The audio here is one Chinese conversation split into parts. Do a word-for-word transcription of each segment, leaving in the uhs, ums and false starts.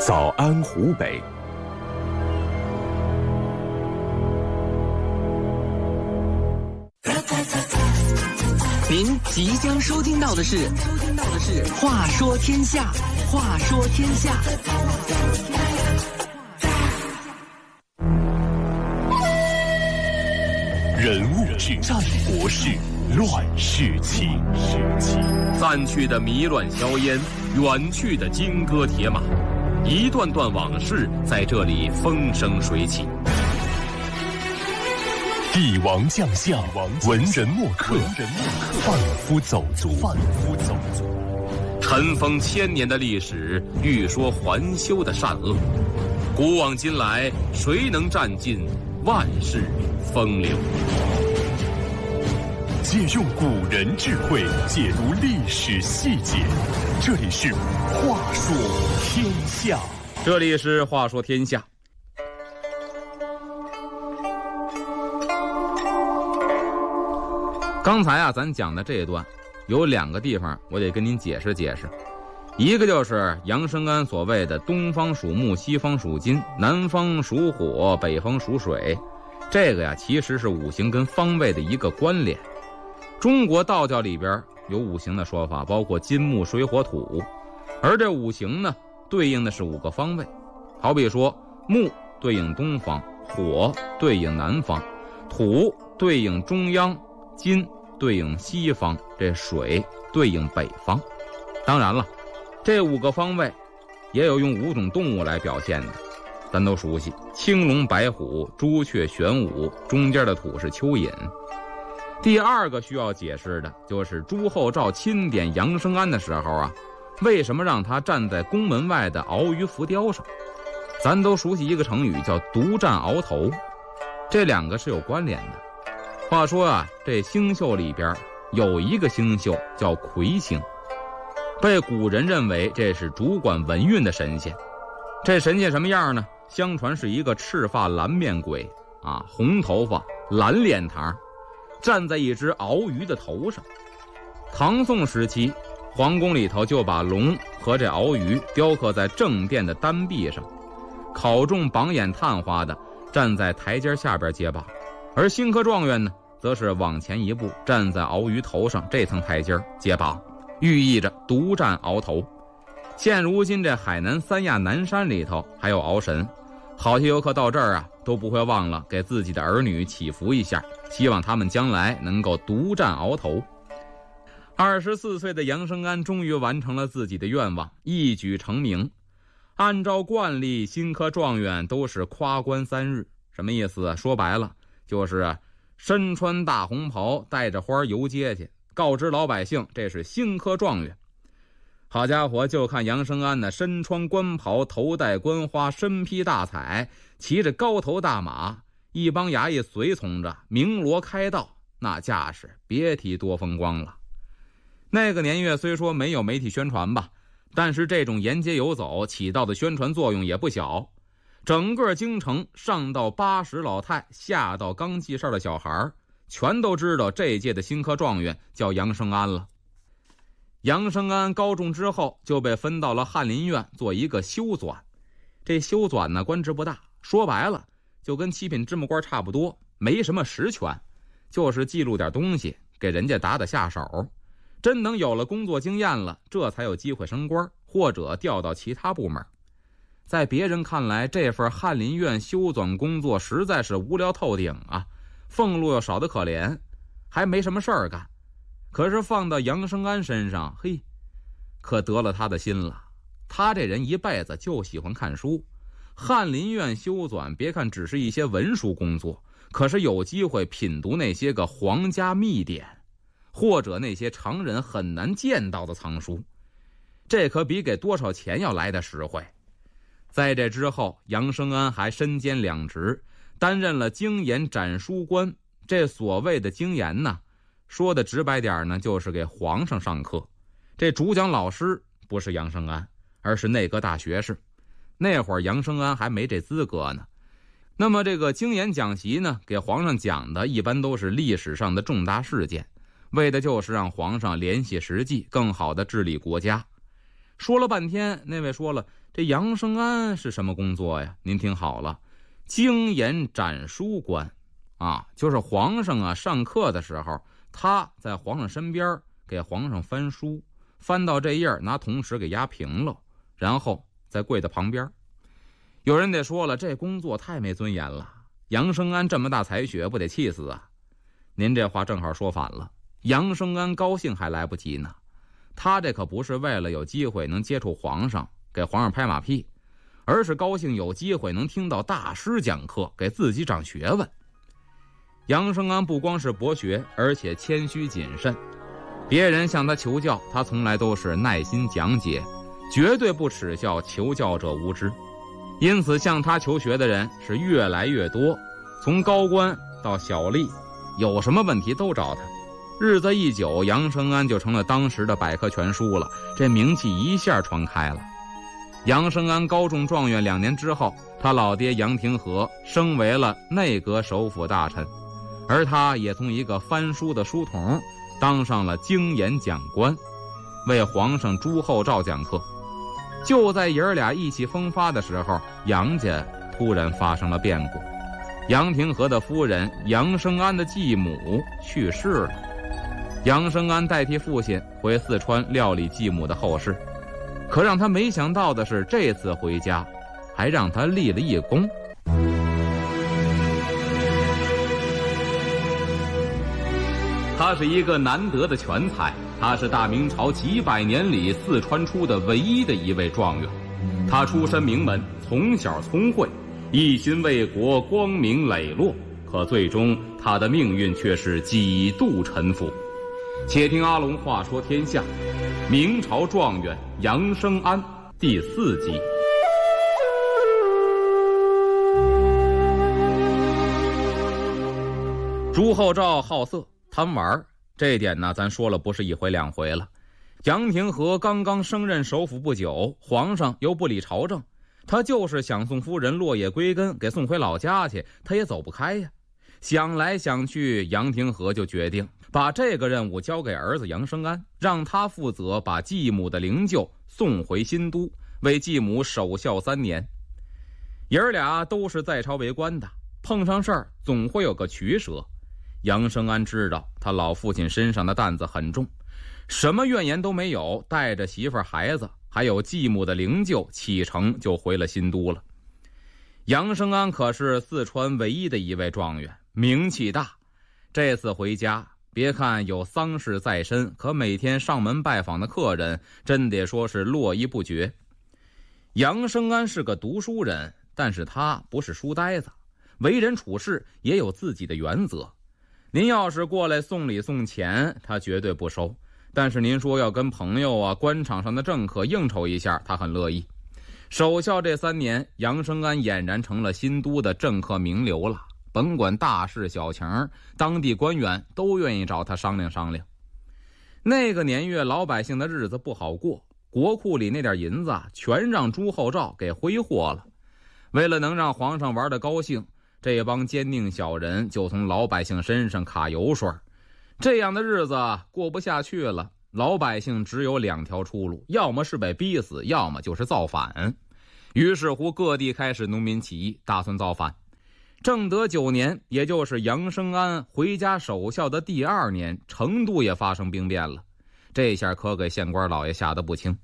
早安湖北。 您即将收听到的是《收听到的是话说天下》，话说天下。 人物志，战国事，乱世情。 散去的迷乱硝烟，远去的金戈铁马，一段段往事在这里风生水起。 帝王将相，文人墨客，贩夫走卒，贩夫走卒。 尘封千年的历史，欲说还休的善恶。古往今来，谁能占尽万世风流？ 借用古人智慧，解读历史细节。这里是《话说天下》。 这里是《话说天下》。刚才啊，咱讲的这一段，有两个地方我得跟您解释解释。一个就是杨生安所谓的东方属木，西方属金，南方属火，北方属水，这个呀其实是五行跟方位的一个关联。中国道教里边有五行的说法，包括金木水火土，而这五行呢对应的是五个方位。好比说木对应东方，火对应南方，土对应中央，金对应西方，这水对应北方。当然了，这五个方位也有用五种动物来表现的，咱都熟悉，青龙白虎朱雀玄武，中间的土是蚯蚓。第二个需要解释的就是朱厚照钦点杨生安的时候啊，为什么让他站在宫门外的鳌鱼浮雕上？咱都熟悉一个成语叫独占鳌头，这两个是有关联的。话说啊，这星宿里边有一个星宿叫魁星，被古人认为这是主管文运的神仙。这神仙什么样呢？相传是一个赤发蓝面鬼啊，红头发蓝脸膛，站在一只鳌鱼的头上。唐宋时期，皇宫里头就把龙和这鳌鱼雕刻在正殿的单壁上，考中榜眼探花的站在台阶下边接榜，而新科状元呢则是往前一步，站在鳌鱼头上这层台阶接榜，寓意着独占鳌头。现如今这海南三亚南山里头还有鳌神，好些游客到这儿啊都不会忘了给自己的儿女祈福一下，希望他们将来能够独占鳌头。二十四岁的杨生安终于完成了自己的愿望，一举成名。按照惯例，新科状元都是夸官三日，什么意思？说白了就是身穿大红袍，带着花游街去，告知老百姓这是新科状元。好家伙，就看杨生安呢，身穿官袍，头戴官花，身披大彩，骑着高头大马，一帮衙役随从着，鸣锣开道，那架势别提多风光了。那个年月虽说没有媒体宣传吧，但是这种沿街游走起到的宣传作用也不小。整个京城上到八十老太，下到刚记事的小孩，全都知道这届的新科状元叫杨生安了。杨生安高中之后就被分到了翰林院做一个修纂。这修纂呢官职不大，说白了就跟七品芝麻官差不多，没什么实权，就是记录点东西给人家打打下手。真能有了工作经验了，这才有机会升官或者调到其他部门。在别人看来，这份翰林院修纂工作实在是无聊透顶啊，俸禄又少得可怜，还没什么事儿干。可是放到杨生安身上，嘿，可得了他的心了。他这人一辈子就喜欢看书，翰林院修纂别看只是一些文书工作，可是有机会品读那些个皇家秘典，或者那些常人很难见到的藏书，这可比给多少钱要来的实惠。在这之后，杨生安还身兼两职，担任了京盐展书官。这所谓的京盐呢，说的直白点呢，就是给皇上上课。这主讲老师不是杨生安，而是内阁大学士。那会儿杨生安还没这资格呢。那么这个京盐讲习呢，给皇上讲的一般都是历史上的重大事件，为的就是让皇上联系实际，更好的治理国家。 说了半天，那位说了，这杨生安是什么工作呀？您听好了，经研展书官啊，就是皇上啊上课的时候，他在皇上身边给皇上翻书，翻到这页拿铜尺给压平了，然后再跪在旁边。有人得说了，这工作太没尊严了，杨生安这么大才学，不得气死啊？您这话正好说反了，杨生安高兴还来不及呢，他这可不是为了有机会能接触皇上给皇上拍马屁，而是高兴有机会能听到大师讲课，给自己长学问。杨生安不光是博学，而且谦虚谨慎，别人向他求教，他从来都是耐心讲解，绝对不耻笑求教者无知。因此向他求学的人是越来越多，从高官到小吏，有什么问题都找他。日子一久，杨生安就成了当时的百科全书了，这名气一下传开了。杨生安高中状元两年之后，他老爹杨廷和升为了内阁首辅大臣，而他也从一个翻书的书童当上了经研讲官，为皇上朱厚照讲课。就在爷儿俩意气风发的时候，杨家突然发生了变故。杨廷和的夫人杨生安的继母去世了，杨生安代替父亲回四川料理继母的后事。可让他没想到的是，这次回家还让他立了一功。他是一个难得的全才，他是大明朝几百年里四川出的唯一的一位状元。他出身名门，从小聪慧，一心为国，光明磊落。可最终他的命运却是几度沉浮。且听阿龙话说天下，明朝状元杨生安第四集。朱厚照好色贪玩，这一点呢咱说了不是一回两回了。杨廷和刚刚升任首辅不久，皇上又不理朝政，他就是想送夫人落叶归根，给送回老家去，他也走不开呀。想来想去，杨廷和就决定把这个任务交给儿子杨生安，让他负责把继母的灵柩送回新都，为继母守孝三年。爷儿俩都是在朝为官的，碰上事儿总会有个取舍。杨生安知道他老父亲身上的担子很重，什么怨言都没有，带着媳妇孩子还有继母的灵柩启程就回了新都了。杨生安可是四川唯一的一位状元，名气大。这次回家，别看有丧事在身，可每天上门拜访的客人真得说是络绎不绝。杨生安是个读书人，但是他不是书呆子，为人处事也有自己的原则。您要是过来送礼送钱，他绝对不收，但是您说要跟朋友啊、官场上的政客应酬一下，他很乐意。守孝这三年，杨生安俨然成了新都的政客名流了，甭管大事小情，当地官员都愿意找他商量商量。那个年月，老百姓的日子不好过，国库里那点银子全让朱厚照给挥霍了。为了能让皇上玩得高兴，这帮奸佞小人就从老百姓身上卡油水，这样的日子过不下去了。老百姓只有两条出路，要么是被逼死，要么就是造反。于是乎各地开始农民起义，打算造反。正德九年，也就是杨生安回家守孝的第二年，成都也发生兵变了，这下可给县官老爷吓得不轻。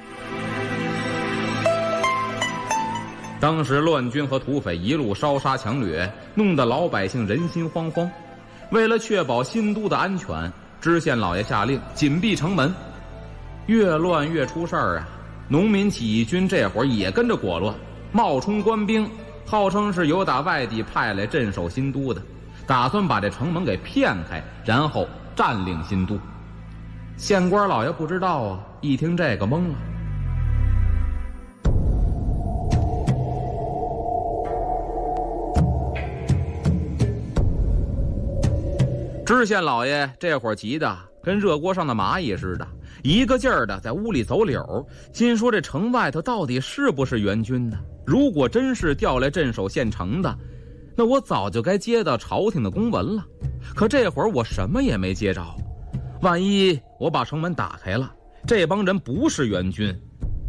当时乱军和土匪一路烧杀抢掠，弄得老百姓人心惶惶。为了确保新都的安全，知县老爷下令紧闭城门。越乱越出事儿啊！农民起义军这会儿也跟着裹乱，冒充官兵，号称是由打外地派来镇守新都的，打算把这城门给骗开，然后占领新都。县官老爷不知道啊，一听这个懵了。知县老爷这会儿急得跟热锅上的蚂蚁似的，一个劲儿的在屋里走柳，心说这城外头到底是不是援军呢？如果真是调来镇守县城的，那我早就该接到朝廷的公文了。可这会儿我什么也没接着，万一我把城门打开了，这帮人不是援军，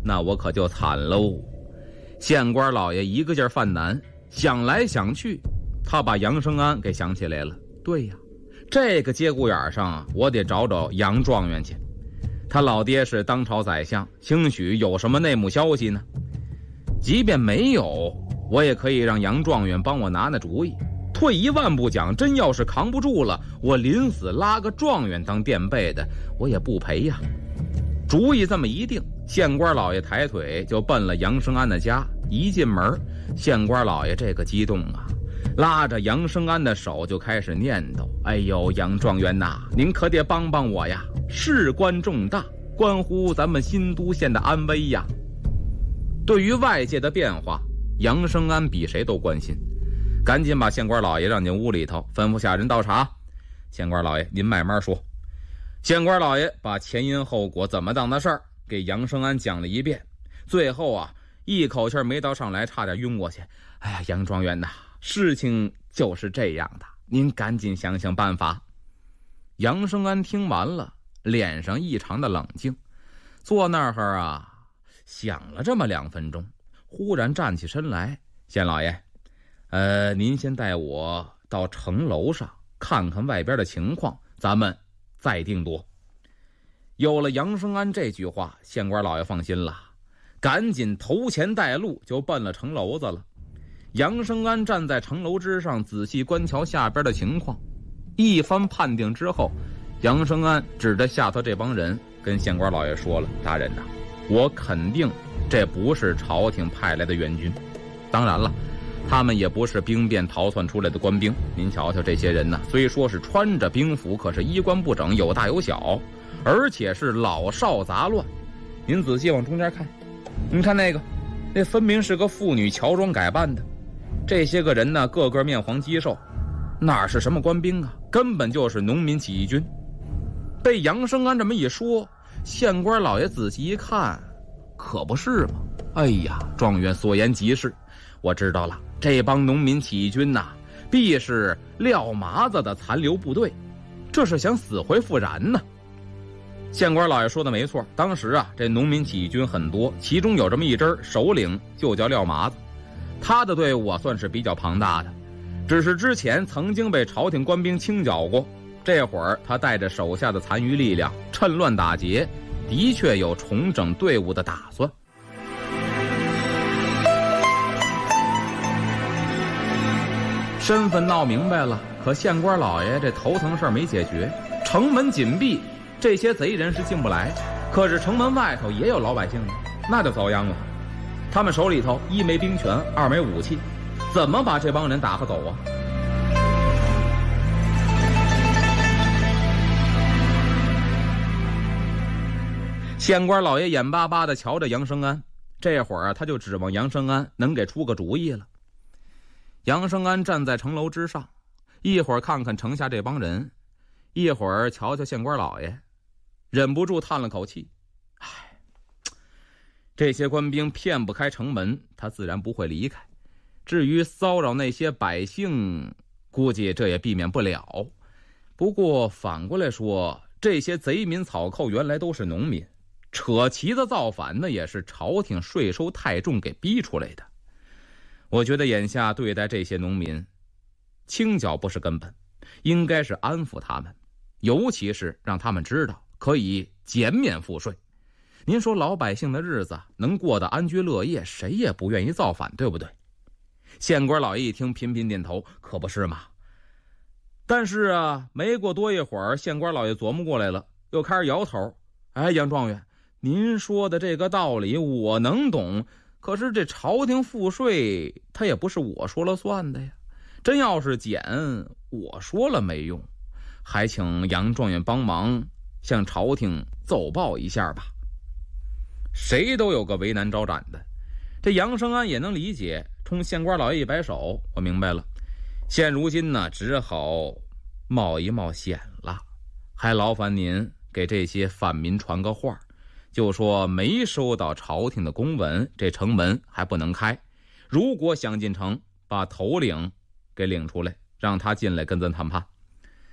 那我可就惨喽。县官老爷一个劲儿犯难，想来想去，他把杨生安给想起来了。对呀，这个节骨眼上我得找找杨状元去。他老爹是当朝宰相，兴许有什么内幕消息呢？即便没有，我也可以让杨状元帮我拿拿主意。退一万步讲，真要是扛不住了，我临死拉个状元当垫背的，我也不赔呀。主意这么一定，县官老爷抬腿就奔了杨生安的家。一进门，县官老爷这个激动啊，拉着杨生安的手就开始念叨：哎呦，杨状元呐，您可得帮帮我呀，事关重大，关乎咱们新都县的安危呀。对于外界的变化，杨生安比谁都关心，赶紧把县官老爷让进屋里头，吩咐下人倒茶。县官老爷您慢慢说。县官老爷把前因后果怎么当的事儿给杨生安讲了一遍，最后啊一口气没倒上来，差点晕过去。哎呀，杨状元呐，事情就是这样的，您赶紧想想办法。杨生安听完了，脸上异常的冷静，坐那儿啊想了这么两分钟，忽然站起身来：县老爷，呃，您先带我到城楼上看看外边的情况，咱们再定夺。有了杨生安这句话，县官老爷放心了，赶紧头前带路就奔了城楼子了。杨生安站在城楼之上，仔细观瞧下边的情况，一番判定之后，杨生安指着下头这帮人跟县官老爷说了：大人呐，我肯定这不是朝廷派来的援军，当然了，他们也不是兵变逃窜出来的官兵。您瞧瞧这些人呢，虽说是穿着兵服，可是衣冠不整，有大有小，而且是老少杂乱。您仔细往中间看，您看那个，那分明是个妇女乔装改扮的。这些个人呢，个个面黄肌瘦，哪是什么官兵啊，根本就是农民起义军。被杨生安这么一说，县官老爷仔细一看，可不是嘛。哎呀，状元所言极是，我知道了，这帮农民起义军呐、啊，必是廖麻子的残留部队，这是想死灰复燃呢。县官老爷说的没错，当时啊，这农民起义军很多，其中有这么一支首领就叫廖麻子，他的队伍啊算是比较庞大的，只是之前曾经被朝廷官兵清剿过，这会儿他带着手下的残余力量趁乱打劫，的确有重整队伍的打算。身份闹明白了，可县官老爷这头疼事儿没解决。城门紧闭，这些贼人是进不来，可是城门外头也有老百姓呢，那就遭殃了。他们手里头一没兵权，二没武器，怎么把这帮人打发走啊？县官老爷眼巴巴地瞧着杨生安，这会儿他就指望杨生安能给出个主意了。杨生安站在城楼之上，一会儿看看城下这帮人，一会儿瞧瞧县官老爷，忍不住叹了口气：唉，这些官兵骗不开城门，他自然不会离开。至于骚扰那些百姓，估计这也避免不了。不过反过来说，这些贼民草寇原来都是农民，扯旗子造反那也是朝廷税收太重给逼出来的。我觉得眼下对待这些农民，清剿不是根本，应该是安抚他们，尤其是让他们知道可以减免赋税。您说老百姓的日子能过得安居乐业，谁也不愿意造反，对不对？县官老爷一听频频点头，可不是嘛。但是啊，没过多一会儿，县官老爷琢磨过来了，又开始摇头。哎，杨状元，您说的这个道理我能懂，可是这朝廷赋税，他也不是我说了算的呀。真要是减，我说了没用，还请杨状元帮忙向朝廷奏报一下吧。谁都有个为难招展的，这杨生安也能理解，冲县官老爷一摆手：我明白了，现如今呢，只好冒一冒险了，还劳烦您给这些反民传个话，就说没收到朝廷的公文，这城门还不能开，如果想进城，把头领给领出来，让他进来跟咱谈判。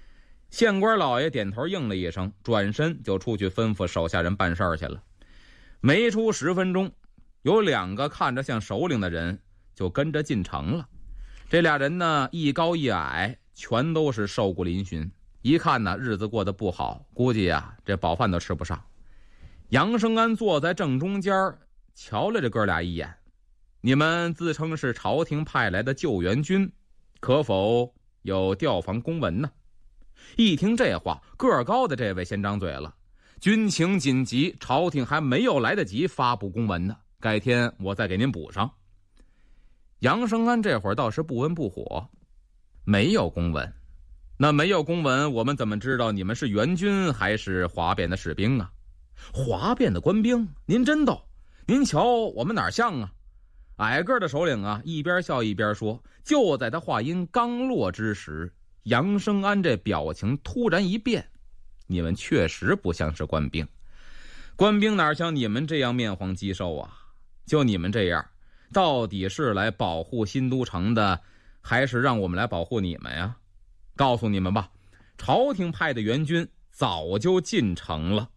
县官老爷点头应了一声，转身就出去吩咐手下人办事儿去了。 没出十分钟，有两个看着像首领的人就跟着进城了。这俩人呢，一高一矮，全都是瘦骨嶙峋，一看呢日子过得不好，估计啊这饱饭都吃不上。杨生安坐在正中间，瞧了这哥俩一眼：“你们自称是朝廷派来的救援军，可否有调防公文呢？”一听这话，个儿高的这位先张嘴了：“军情紧急，朝廷还没有来得及发布公文呢，改天我再给您补上。”杨生安这会儿倒是不温不火：“没有公文？那没有公文，我们怎么知道你们是援军还是哗变的士兵啊？哗变的官兵？您真逗！您瞧我们哪儿像啊？”矮个的首领啊，一边笑一边说。就在他话音刚落之时，杨生安这表情突然一变：“你们确实不像是官兵，官兵哪像你们这样面黄肌瘦啊？就你们这样，到底是来保护新都城的，还是让我们来保护你们呀？告诉你们吧，朝廷派的援军早就进城了。”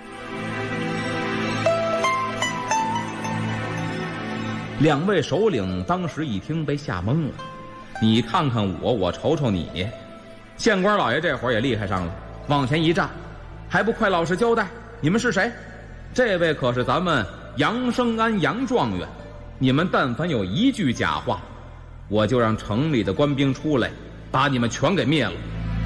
两位首领当时一听被吓懵了，你看看我，我瞅瞅你。县官老爷这会儿也厉害上了，往前一站：“还不快老实交代，你们是谁？这位可是咱们杨生安杨状元，你们但凡有一句假话，我就让城里的官兵出来，把你们全给灭了。”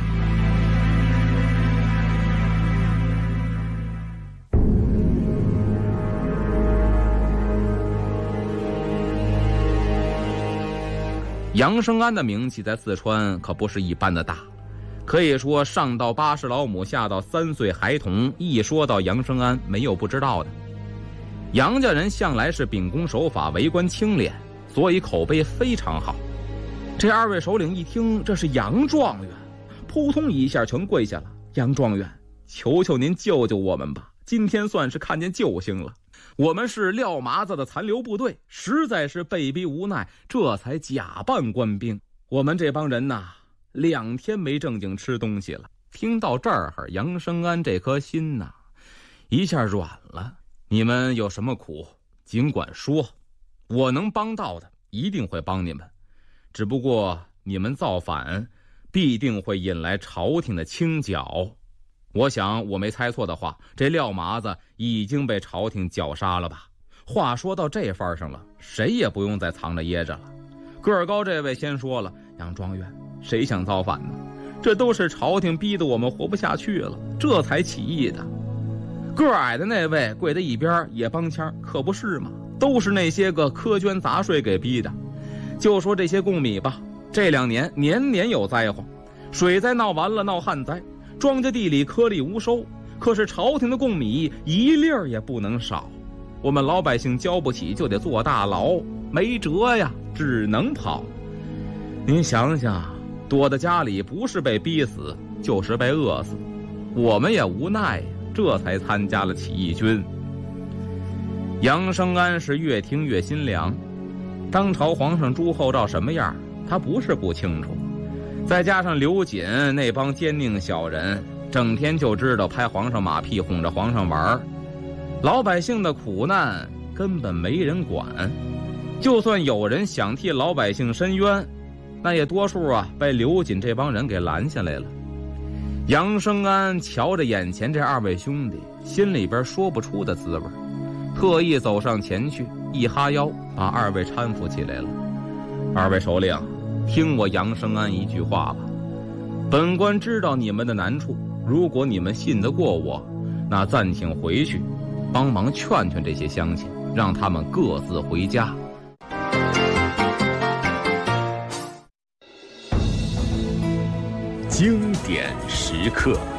杨生安的名气在四川可不是一般的大，可以说上到八十老母，下到三岁孩童，一说到杨生安，没有不知道的。杨家人向来是秉公守法，为官清廉，所以口碑非常好。这二位首领一听这是杨状元，扑通一下全跪下了：“杨状元，求求您救救我们吧，今天算是看见救星了。我们是撂麻子的残留部队，实在是被逼无奈，这才假扮官兵。我们这帮人呐，两天没正经吃东西了。”听到这儿，杨生安这颗心呐，一下软了。你们有什么苦，尽管说，我能帮到的，一定会帮你们。只不过你们造反，必定会引来朝廷的清剿。我想我没猜错的话，这廖麻子已经被朝廷绞杀了吧？话说到这份上了，谁也不用再藏着掖着了。个儿高这位先说了：“杨状元，谁想造反呢？这都是朝廷逼得我们活不下去了，这才起义的。”个儿矮的那位跪在一边也帮腔：“可不是嘛，都是那些个苛捐杂税给逼的。就说这些贡米吧，这两年年年有灾荒，水灾闹完了，闹旱灾，庄稼地里颗粒无收，可是朝廷的贡米一粒儿也不能少，我们老百姓交不起，就得坐大牢，没辙呀，只能跑。您想想，躲在家里不是被逼死，就是被饿死，我们也无奈呀，这才参加了起义军。”杨生安是越听越心凉，当朝皇上朱厚照什么样，他不是不清楚。再加上刘瑾那帮奸佞小人，整天就知道拍皇上马屁，哄着皇上玩，老百姓的苦难根本没人管。就算有人想替老百姓伸冤，那也多数啊被刘瑾这帮人给拦下来了。杨生安瞧着眼前这二位兄弟，心里边说不出的滋味，特意走上前去，一哈腰，把二位搀扶起来了。二位首领，听我杨生安一句话吧，本官知道你们的难处，如果你们信得过我，那暂请回去，帮忙劝劝这些乡亲，让他们各自回家。 经典时刻。